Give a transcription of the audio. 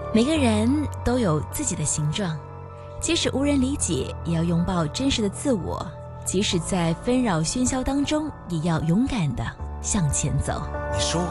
每个人都有自己的形状，即使无人理解，也要拥抱真实的自我；即使在纷扰喧嚣当中，也要勇敢地向前走。 你说